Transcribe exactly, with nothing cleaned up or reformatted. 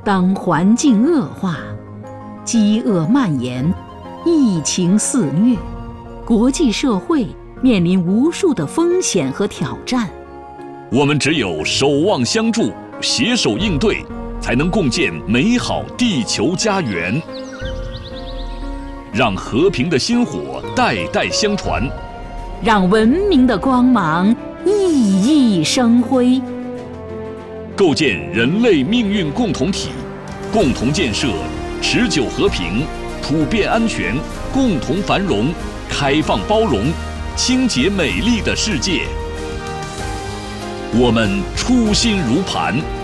当环境恶化，饥饿蔓延，疫情肆虐，国际社会面临无数的风险和挑战。 我们只有守望相助，携手应对，才能共建美好地球家园。让和平的薪火代代相传， 让文明的光芒熠熠生辉。 构建人类命运共同体，共同建设持久和平、普遍安全、共同繁荣、开放包容、清洁美丽的世界。我们初心如磐，